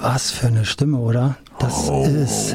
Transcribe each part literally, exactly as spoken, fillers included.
Was für eine Stimme, oder? Das oh. ist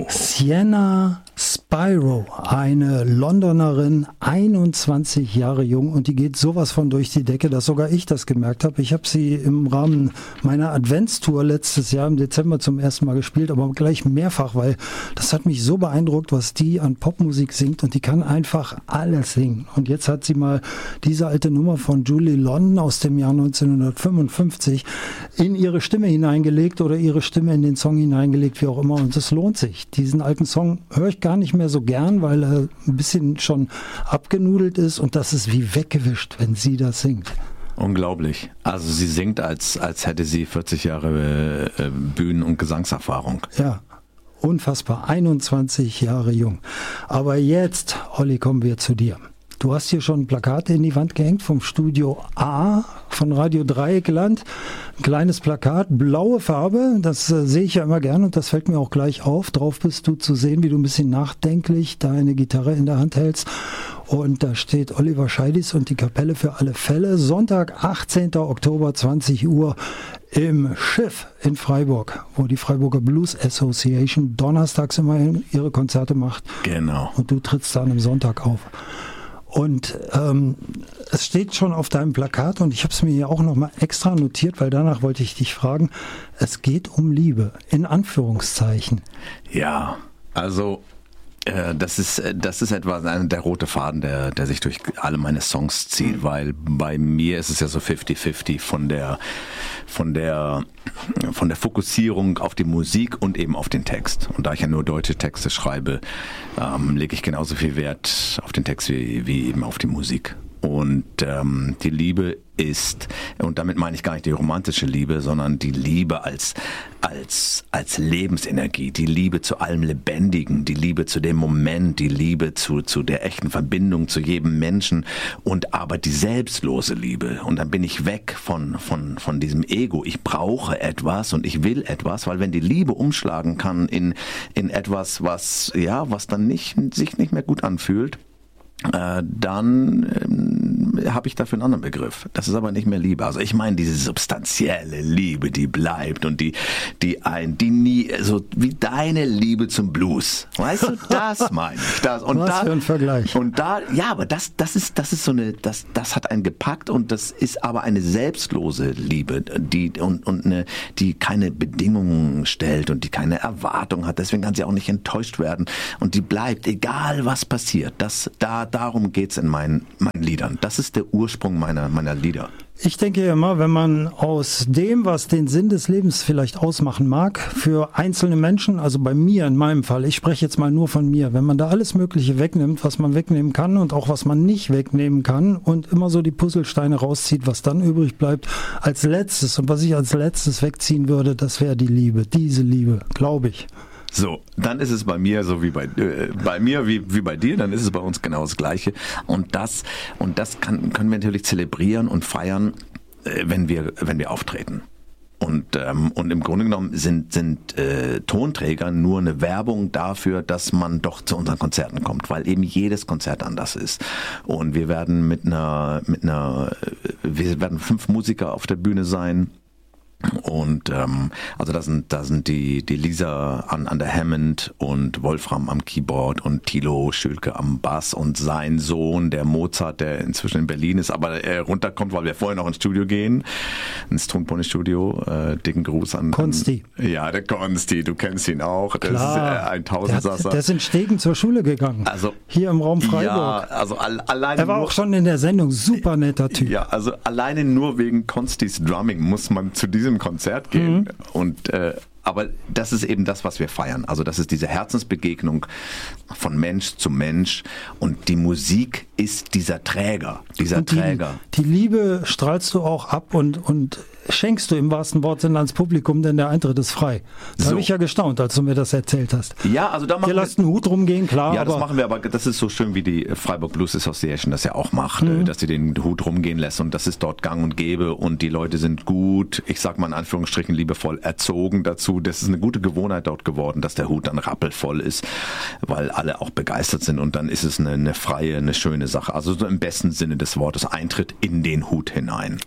Sienna Spyro, eine Londonerin, einundzwanzig Jahre jung, und die geht sowas von durch die Decke, dass sogar ich das gemerkt habe. Ich habe sie im Rahmen meiner Adventstour letztes Jahr im Dezember zum ersten Mal gespielt, aber gleich mehrfach, weil das hat mich so beeindruckt, was die an Popmusik singt, und die kann einfach alles singen. Und jetzt hat sie mal diese alte Nummer von Julie London aus dem Jahr neunzehnhundertfünfundfünfzig in ihre Stimme hineingelegt oder ihre Stimme in den Song hineingelegt, wie auch immer, und es lohnt sich. Diesen alten Song höre ich gar nicht mehr so gern, weil er ein bisschen schon abgenudelt ist, und das ist wie weggewischt, wenn sie das singt. Unglaublich. Also sie singt, als, als hätte sie vierzig Jahre äh, Bühnen- und Gesangserfahrung. Ja, unfassbar. einundzwanzig Jahre jung. Aber jetzt, Olli, kommen wir zu dir. Du hast hier schon Plakate in die Wand gehängt vom Studio A von Radio Dreieckland. Ein kleines Plakat, blaue Farbe, das äh, sehe ich ja immer gern, und das fällt mir auch gleich auf. Drauf bist du zu sehen, wie du ein bisschen nachdenklich deine Gitarre in der Hand hältst. Und da steht Oliver Scheidis und die Kapelle für alle Fälle. Sonntag, achtzehnten Oktober, zwanzig Uhr im Schiff in Freiburg, wo die Freiburger Blues Association donnerstags immer ihre Konzerte macht. Genau. Und du trittst dann am Sonntag auf. Und ähm, es steht schon auf deinem Plakat, und ich habe es mir hier auch nochmal extra notiert, weil danach wollte ich dich fragen, es geht um Liebe, in Anführungszeichen. Ja, also äh, das ist das ist etwa ein, der rote Faden, der, der sich durch alle meine Songs zieht, weil bei mir ist es ja so fifty fifty von der von der von der Fokussierung auf die Musik und eben auf den Text. Und da ich ja nur deutsche Texte schreibe, ähm, lege ich genauso viel Wert auf den Text wie, wie eben auf die Musik. Und ähm, die Liebe ist, und damit meine ich gar nicht die romantische Liebe, sondern die Liebe als als als Lebensenergie, die Liebe zu allem Lebendigen, die Liebe zu dem Moment, die Liebe zu zu der echten Verbindung zu jedem Menschen, und aber die selbstlose Liebe. Und dann bin ich weg von von von diesem Ego. Ich brauche etwas und ich will etwas, weil wenn die Liebe umschlagen kann in in etwas, was ja was dann nicht sich nicht mehr gut anfühlt, Äh, dann ähm, habe ich dafür einen anderen Begriff. Das ist aber nicht mehr Liebe. Also ich meine diese substanzielle Liebe, die bleibt und die, die ein, die nie, so wie deine Liebe zum Blues. Weißt du, das meine ich. Das, und Was da, für ein Vergleich. Und da, ja, aber das, das ist, das ist so eine, das, das hat einen gepackt, und das ist aber eine selbstlose Liebe, die und und eine, die keine Bedingungen stellt und die keine Erwartung hat. Deswegen kann sie auch nicht enttäuscht werden, und die bleibt, egal was passiert. Das da Darum geht's in meinen, meinen Liedern. Das ist der Ursprung meiner, meiner Lieder. Ich denke immer, wenn man aus dem, was den Sinn des Lebens vielleicht ausmachen mag, für einzelne Menschen, also bei mir in meinem Fall, ich spreche jetzt mal nur von mir, wenn man da alles Mögliche wegnimmt, was man wegnehmen kann und auch was man nicht wegnehmen kann, und immer so die Puzzlesteine rauszieht, was dann übrig bleibt als letztes, und was ich als letztes wegziehen würde, das wäre die Liebe, diese Liebe, glaube ich. So, dann ist es bei mir so wie bei äh, bei mir wie wie bei dir, dann ist es bei uns genau das Gleiche, und das und das kann, können wir natürlich zelebrieren und feiern, äh, wenn wir wenn wir auftreten. Und ähm, und im Grunde genommen sind sind äh, Tonträger nur eine Werbung dafür, dass man doch zu unseren Konzerten kommt, weil eben jedes Konzert anders ist. Und wir werden mit einer mit einer wir werden fünf Musiker auf der Bühne sein. Und ähm, also da sind da sind die die Lisa an an der Hammond und Wolfram am Keyboard und Thilo Schülke am Bass und sein Sohn, der Mozart, der inzwischen in Berlin ist, aber er runterkommt, weil wir vorher noch ins Studio gehen, ins Tonpony-Studio. Äh, dicken Gruß an Konsti. An, ja, der Konsti, du kennst ihn auch. Das Klar. ist äh, ein Tausendsasser. Der, der ist in Stegen zur Schule gegangen. Also hier im Raum Freiburg. Ja, also all, alleine er war nur, auch schon in der Sendung, super netter Typ. Ja, also alleine nur wegen Konstis Drumming muss man zu diesem Konzert gehen. Mhm. Und äh, aber das ist eben das, was wir feiern. Also das ist diese Herzensbegegnung von Mensch zu Mensch, und die Musik ist dieser Träger, dieser und die, Träger. Die Liebe strahlst du auch ab und und schenkst du im wahrsten Wortsinne ans Publikum, denn der Eintritt ist frei. Da so. habe ich ja gestaunt, als du mir das erzählt hast. Ja, also da machen wir... lasst einen Hut rumgehen, klar. Ja, aber das machen wir, aber das ist so schön, wie die Freiburg Blues Association das ja auch macht, mhm. dass sie den Hut rumgehen lässt, und das ist dort gang und gäbe, und die Leute sind gut, ich sag mal in Anführungsstrichen liebevoll erzogen dazu. Das ist eine gute Gewohnheit dort geworden, dass der Hut dann rappelvoll ist, weil alle auch begeistert sind, und dann ist es eine, eine freie, eine schöne Sache. Also so im besten Sinne des Wortes, Eintritt in den Hut hinein.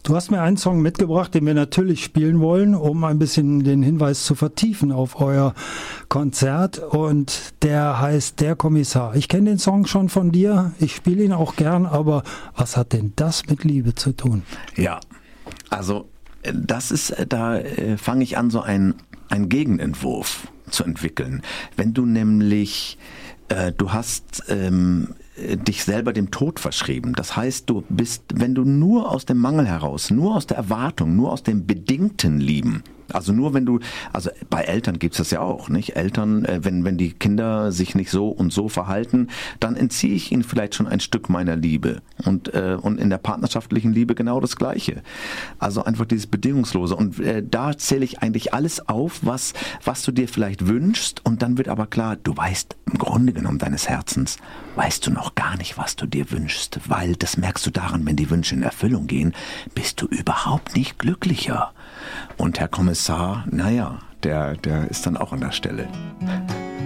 Du hast mir einen Song mitgebracht, den wir natürlich spielen wollen, um ein bisschen den Hinweis zu vertiefen auf euer Konzert. Und der heißt Der Kommissar. Ich kenne den Song schon von dir, ich spiele ihn auch gern, aber was hat denn das mit Liebe zu tun? Ja, also das ist, da äh, fange ich an, so ein, ein Gegenentwurf zu entwickeln. Wenn du nämlich, äh, du hast ähm, dich selber dem Tod verschrieben. Das heißt, du bist, wenn du nur aus dem Mangel heraus, nur aus der Erwartung, nur aus dem bedingten Lieben, also nur wenn du, also bei Eltern gibt's das ja auch, nicht? Eltern, äh, wenn wenn die Kinder sich nicht so und so verhalten, dann entziehe ich ihnen vielleicht schon ein Stück meiner Liebe. Und äh, und in der partnerschaftlichen Liebe genau das Gleiche. Also einfach dieses Bedingungslose. Und äh, da zähle ich eigentlich alles auf, was was du dir vielleicht wünschst. Und dann wird aber klar, du weißt im Grunde genommen deines Herzens, weißt du noch gar nicht, was du dir wünschst. Weil das merkst du daran, wenn die Wünsche in Erfüllung gehen, bist du überhaupt nicht glücklicher. Und Herr Kommissar, naja, der, der ist dann auch an der Stelle.